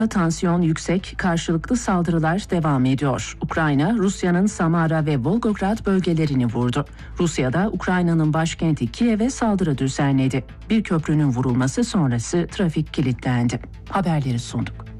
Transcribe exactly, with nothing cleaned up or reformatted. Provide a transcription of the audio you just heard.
Tansiyon yüksek, karşılıklı saldırılar devam ediyor. Ukrayna, Rusya'nın Samara ve Volgograd bölgelerini vurdu. Rusya da Ukrayna'nın başkenti Kiev'e saldırı düzenledi. Bir köprünün vurulması sonrası trafik kilitlendi. Haberleri sunduk.